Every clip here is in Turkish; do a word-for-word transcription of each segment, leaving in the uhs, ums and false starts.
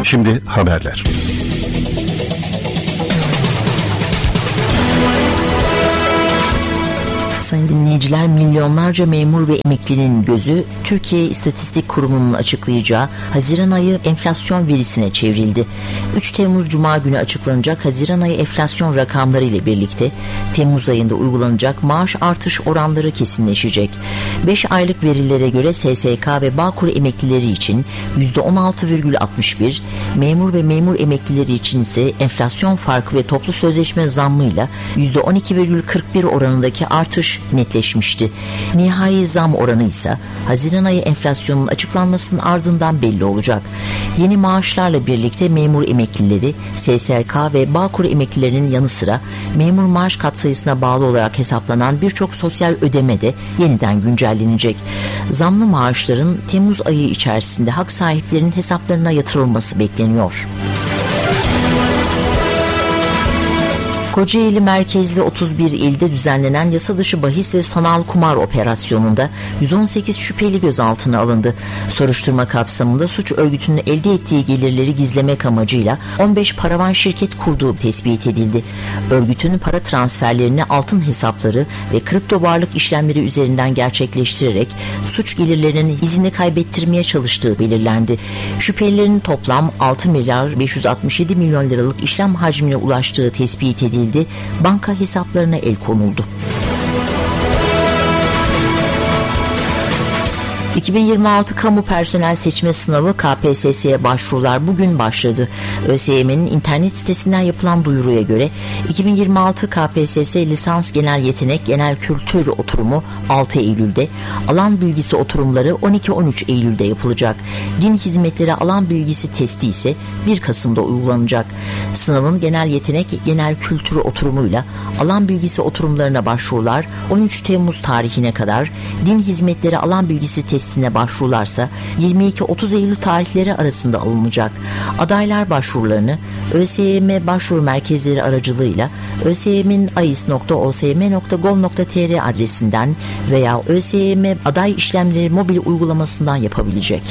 Şimdi haberler. Sayın dinleyiciler, milyonlarca memur ve emeklinin gözü Türkiye İstatistik Kurumu'nun açıklayacağı Haziran ayı enflasyon verisine çevrildi. üç Temmuz Cuma günü açıklanacak Haziran ayı enflasyon rakamları ile birlikte Temmuz ayında uygulanacak maaş artış oranları kesinleşecek. beş aylık verilere göre S S K ve Bağkur emeklileri için yüzde on altı virgül altmış bir, memur ve memur emeklileri için ise enflasyon farkı ve toplu sözleşme zammıyla yüzde on iki virgül kırk bir oranındaki artış netleşmişti. Nihai zam oranı ise Haziran ayı enflasyonun açıklanmasının ardından belli olacak. Yeni maaşlarla birlikte memur emeklileri, S S K ve Bağkur emeklilerinin yanı sıra memur maaş katsayısına bağlı olarak hesaplanan birçok sosyal ödeme de yeniden güncellenecek. Zamlı maaşların Temmuz ayı içerisinde hak sahiplerinin hesaplarına yatırılması bekleniyor. Kocaeli merkezli otuz bir ilde düzenlenen yasa dışı bahis ve sanal kumar operasyonunda yüz on sekiz şüpheli gözaltına alındı. Soruşturma kapsamında suç örgütünün elde ettiği gelirleri gizlemek amacıyla on beş paravan şirket kurduğu tespit edildi. Örgütün para transferlerini altın hesapları ve kripto varlık işlemleri üzerinden gerçekleştirerek suç gelirlerinin izini kaybettirmeye çalıştığı belirlendi. Şüphelilerin toplam altı milyar beş yüz altmış yedi milyon liralık işlem hacmine ulaştığı tespit edildi. Banka hesaplarına el konuldu. iki bin yirmi altı Kamu Personel Seçme Sınavı K P S S'ye başvurular bugün başladı. ÖSYM'nin internet sitesinden yapılan duyuruya göre iki bin yirmi altı K P S S Lisans Genel Yetenek Genel Kültür Oturumu altı Eylül'de, alan bilgisi oturumları on iki on üç Eylül'de yapılacak. Din hizmetleri alan bilgisi testi ise bir Kasım'da uygulanacak. Sınavın genel yetenek genel kültür oturumuyla alan bilgisi oturumlarına başvurular on üç Temmuz tarihine kadar, din hizmetleri alan bilgisi testi testine başvurularsa yirmi iki otuz Eylül tarihleri arasında alınacak. Adaylar başvurularını ÖSYM başvuru merkezleri aracılığıyla ÖSYM'in ais nokta o s m nokta gov nokta t r adresinden veya ÖSYM aday işlemleri mobil uygulamasından yapabilecek.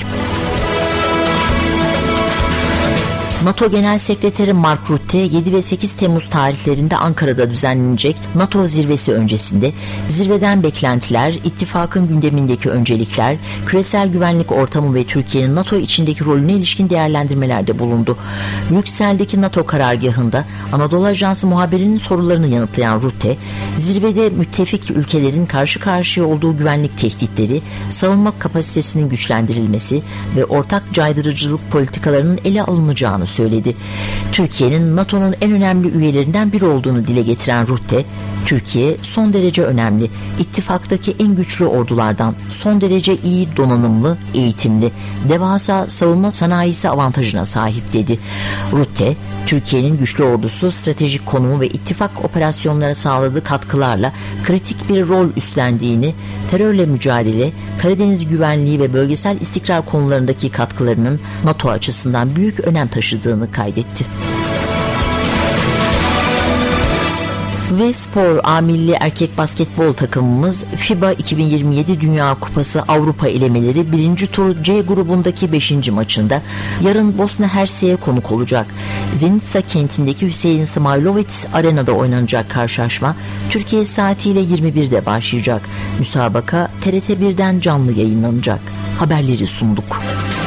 NATO Genel Sekreteri Mark Rutte yedi ve sekiz Temmuz tarihlerinde Ankara'da düzenlenecek NATO zirvesi öncesinde zirveden beklentiler, ittifakın gündemindeki öncelikler, küresel güvenlik ortamı ve Türkiye'nin NATO içindeki rolüne ilişkin değerlendirmelerde bulundu. Brüksel'deki NATO karargahında Anadolu Ajansı muhabirinin sorularını yanıtlayan Rutte, zirvede müttefik ülkelerin karşı karşıya olduğu güvenlik tehditleri, savunma kapasitesinin güçlendirilmesi ve ortak caydırıcılık politikalarının ele alınacağını söyledi. Türkiye'nin NATO'nun en önemli üyelerinden biri olduğunu dile getiren Rutte, Türkiye son derece önemli, ittifaktaki en güçlü ordulardan, son derece iyi donanımlı, eğitimli, devasa savunma sanayisi avantajına sahip dedi. Rutte, Türkiye'nin güçlü ordusu, stratejik konumu ve ittifak operasyonlara sağladığı katkılarla kritik bir rol üstlendiğini, terörle mücadele, Karadeniz güvenliği ve bölgesel istikrar konularındaki katkılarının NATO açısından büyük önem taşıdığını kaydetti. Ve spor A milli erkek basketbol takımımız FIBA iki bin yirmi yedi Dünya Kupası Avrupa elemeleri birinci tur C grubundaki beşinci maçında yarın Bosna Hersek'e konuk olacak. Zenica kentindeki Hüseyin Smailovic Arena'da oynanacak karşılaşma Türkiye saatiyle yirmi birde başlayacak. Müsabaka T R T birden canlı yayınlanacak. Haberleri sunduk.